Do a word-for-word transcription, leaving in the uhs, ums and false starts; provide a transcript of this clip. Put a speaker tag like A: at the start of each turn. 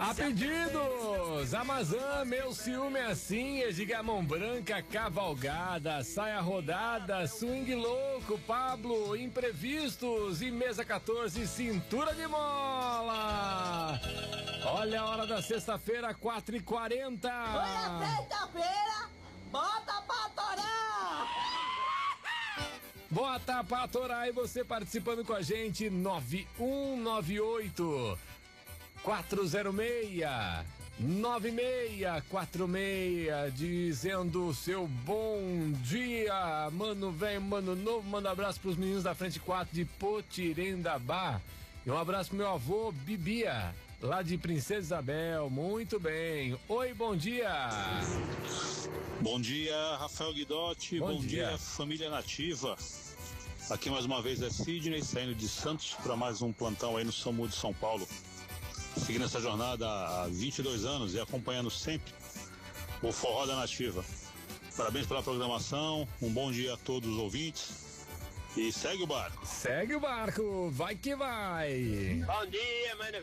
A: A pedidos, Amazon, meu ciúme é assim, Edgar Mão Branca, Cavalgada, Saia Rodada, Swing Louco, Pablo, Imprevistos e Mesa quatorze, Cintura de Mola. Olha a hora da sexta-feira, quatro e quarenta.
B: Olha a sexta-feira, bota pra torar.
A: Bota pra torar e você participando com a gente, nove um nove oito quatro zero seis nove seis quatro seis, dizendo o seu bom dia, mano velho, mano novo. Manda um abraço pros meninos da Frente quatro de Potirendabá e um abraço pro meu avô Bibia, lá de Princesa Isabel. Muito bem, oi, bom dia.
C: Bom dia, Rafael Guidotti, bom,
A: bom
C: dia.
A: dia
C: Família Nativa. Aqui mais uma vez é Sidney, saindo de Santos para mais um plantão aí no SAMU de São Paulo. Seguindo essa jornada há vinte e dois anos e acompanhando sempre o Forró da Nativa. Parabéns pela programação, um bom dia a todos os ouvintes e segue o barco.
A: Segue o barco, vai que vai.
D: Bom dia, mano